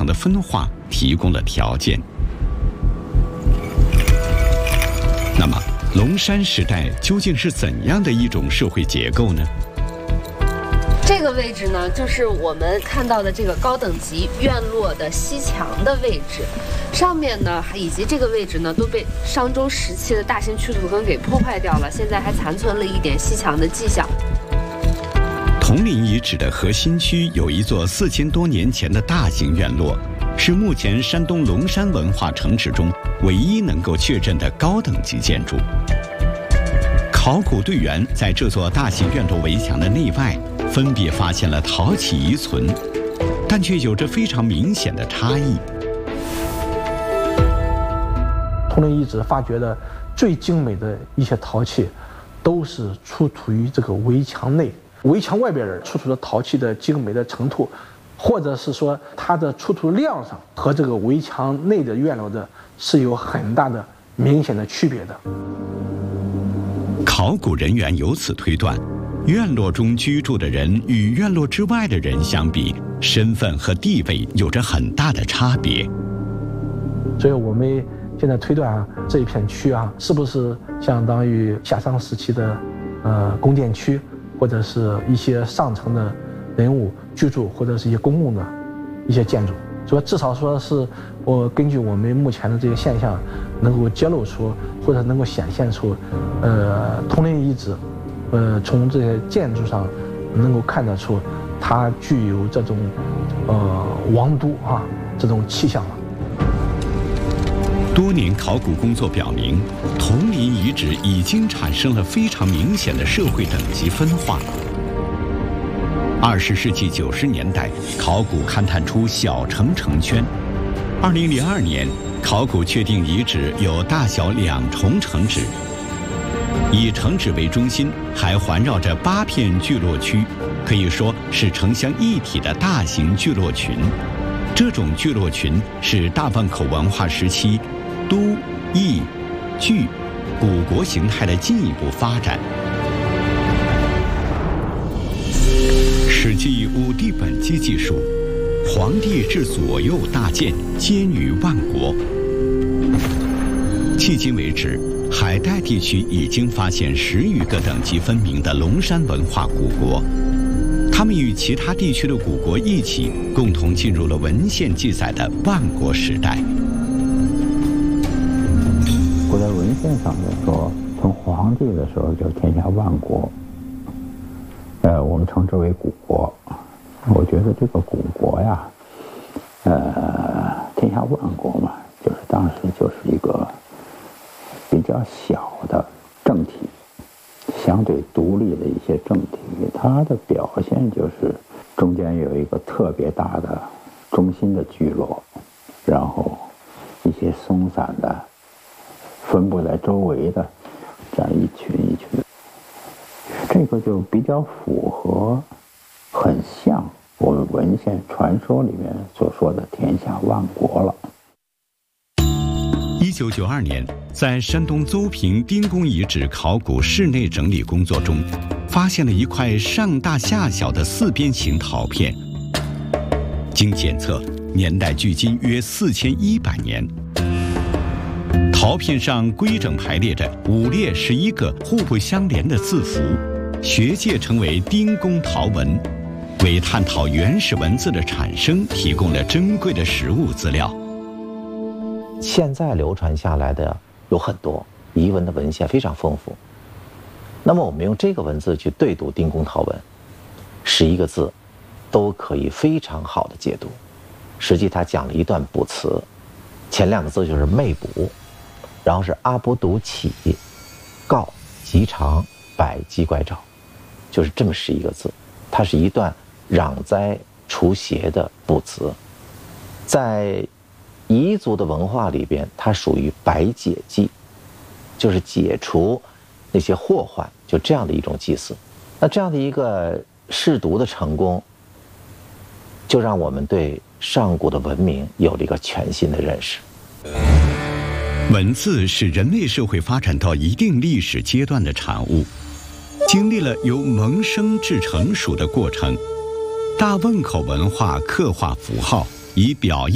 的分化提供了条件。那么，龙山时代究竟是怎样的一种社会结构呢？ 这个位置呢，就是我们看到的这个高等级院落的西墙的位置，上面呢以及这个位置呢都被商周时期的大型去土坑给破坏掉了，现在还残存了一点西墙的迹象。 铜陵遗址的核心区有一座4000多年前的大型院落，是目前山东龙山文化城址中唯一能够确认的高等级建筑。考古队员在这座大型院落围墙的内外分别发现了陶器遗存，但却有着非常明显的差异。 铜陵遗址发掘的最精美的一些陶器，都是出土于这个围墙内，围墙外边出土的陶器的精美的程度，或者是说它的出土量上和这个围墙内的院落的是有很大的明显的区别的。 考古人员由此推断，院落中居住的人与院落之外的人相比，身份和地位有着很大的差别。 所以我们现在推断这一片区是不是相当于夏商时期的宫殿区，或者是一些上层的人物居住，或者是一些公共的一些建筑。所以至少说是我根据我们目前的这个现象，能够揭露出或者能够显现出，铜陵遗址，从这些建筑上能够看得出，它具有这种王都这种气象了。 多年考古工作表明，铜陵遗址已经产生了非常明显的社会等级分化。20世纪90年代，考古勘探出小城城圈。2002年，考古确定遗址有大小2重城址，以城址为中心，还环绕着8片聚落区，可以说是城乡一体的大型聚落群。这种聚落群是大汶口文化时期都、邑、聚、古国形态的进一步发展。《史记·武帝本纪》记述，黄帝至左右大建，兼于万国。迄今为止，海带地区已经发现10余个等级分明的龙山文化古国，它们与其他地区的古国一起，共同进入了文献记载的万国时代。 古代文献上面说，从黄帝的时候就天下万国。我们称之为古国。我觉得这个古国呀，天下万国嘛，就是当时就是一个比较小的政体，相对独立的一些政体，它的表现就是中间有一个特别大的中心的聚落，然后一些松散的分布在周围的这样一群一群的。这个就比较符合，很像我们文献传说里面所说的天下万国了。 1992年，在山东邹平丁公遗址考古室内整理工作中，发现了一块上大下小的4边形陶片。经检测，年代距今约4100年。陶片上规整排列着5列11个互不相连的字符，学界称为丁公陶文，为探讨原始文字的产生提供了珍贵的实物资料。 现在流传下来的有很多遗文的文献非常丰富，那么我们用这个文字去对读丁公陶文，11个字都可以非常好的解读。实际它讲了一段卜辞，前2个字就是魅卜，然后是阿卜笃起，告吉长，百鸡拐爪，就是这么11个字。它是一段攘灾除邪的卜辞，在彝族的文化里边，它属于百解祭，就是解除那些祸患，就这样的一种祭祀。那这样的一个试读的成功，就让我们对上古的文明有了一个全新的认识。 文字是人类社会发展到一定历史阶段的产物，经历了由萌生至成熟的过程。大汶口文化刻画符号，以表意